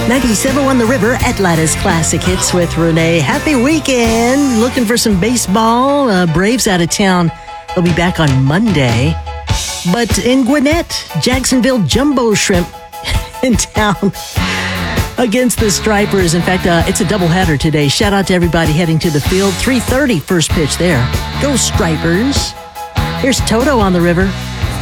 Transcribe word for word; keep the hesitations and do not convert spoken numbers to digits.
ninety-seven point one The River, Atlanta's Classic Hits with Renee. Happy weekend. Looking for some baseball. Uh, Braves out of town. They'll be back on Monday. But in Gwinnett, Jacksonville Jumbo Shrimp in town against the Stripers. In fact, uh, it's a doubleheader today. Shout out to everybody heading to the field. three thirty first pitch there. Go Stripers. Here's Toto on the River.